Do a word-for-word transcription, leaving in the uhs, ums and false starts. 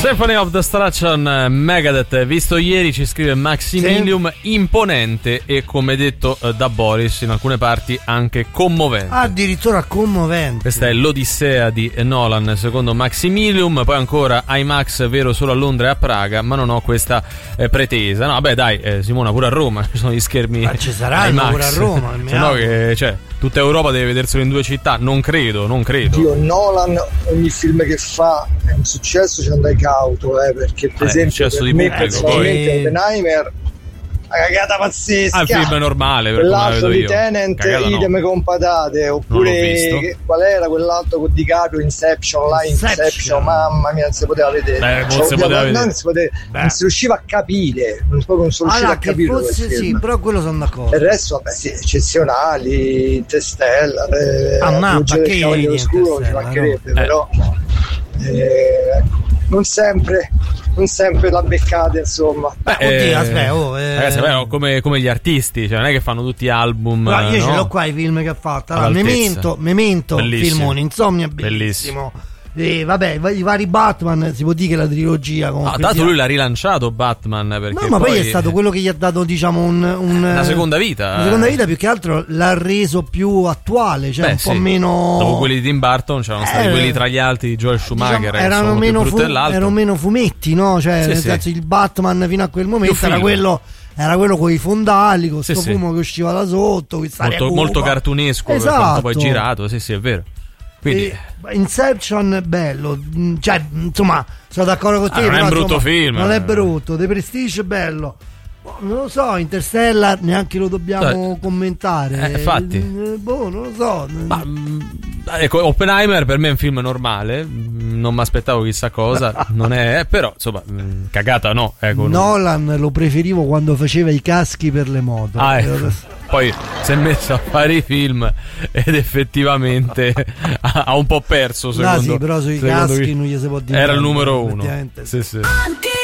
Symphony of Destruction, Megadeth, visto ieri, ci scrive Maximilium, sì. Imponente e, come detto eh, da Boris, in alcune parti anche commovente. Addirittura commovente. Questa è l'Odissea di Nolan secondo Maximilium. Poi ancora IMAX vero solo a Londra e a Praga, ma non ho questa eh, pretesa. No, vabbè, dai, eh, Simona, pure a Roma ci sono gli schermi. Ma ci saranno pure a Roma, se no che, cioè, tutta Europa deve vederselo in due città. Non credo, non credo. Io Nolan, ogni film che fa è un successo, ci andai cauto, eh, perché per eh, esempio per di me pubblico, personalmente poi... Oppenheimer, una cagata pazzesca. Ah, il film è normale, per quell'altro di io. Tenant, Cagata idem no. con patate, oppure che, qual era quell'altro con DiCaprio, Inception, là, Inception, Inception, mamma mia, non si poteva vedere. Beh, non, cioè, si poteva vedere. Non, si poteva, non si riusciva a capire, non si riusciva allora, a capire. Fosse, sì, però quello sono d'accordo. Il resto, vabbè, sì, eccezionali, Interstellar, eh, ah, ma che Cavaliere Oscuro ci mancherebbe, no? Però eh, non sempre non sempre la beccate, insomma. Beh, oddio, eh, aspetta, oh, eh. ragazzi, beh, come, come gli artisti, cioè non è che fanno tutti album. No, io no? ce l'ho qua i film che ha fatto. Allora, Memento, Memento, filmone, Insomnia, bellissimo. bellissimo. E vabbè, i vari Batman, si può dire che la trilogia comunque. Ah, tanto lui l'ha rilanciato Batman, perché no, ma poi poi è stato quello che gli ha dato, diciamo, un, un una seconda vita. Una seconda vita, più che altro l'ha reso più attuale, cioè Beh, un po' sì. meno. Dopo quelli di Tim Burton c'erano eh, stati quelli tra gli altri di Joel Schumacher, diciamo, erano, insomma, meno fu- erano meno fumetti, no? Cioè, sì, nel sì. senso, il Batman fino a quel momento era quello. Era quello con i fondali, con sto sì, fumo sì. che usciva da sotto, molto, molto cartunesco, esatto. per quanto poi girato, sì, sì, è vero. Quindi... Inception bello, cioè insomma sono d'accordo con te, ah, non però, è un brutto insomma, film, non è brutto. The Prestige è bello, non lo so. Interstellar neanche lo dobbiamo eh, commentare, eh, infatti eh, boh, non lo so. Ma, ecco, Oppenheimer per me è un film normale, non mi aspettavo chissà cosa, non è, però insomma cagata no, ecco, Nolan non... lo preferivo quando faceva i caschi per le moto. Ah, ecco. Poi si è messo a fare i film ed effettivamente ha, ha un po' perso, secondo me. No, sì, però sui caschi non gli si può dire. Era il numero uno. Sì, sì.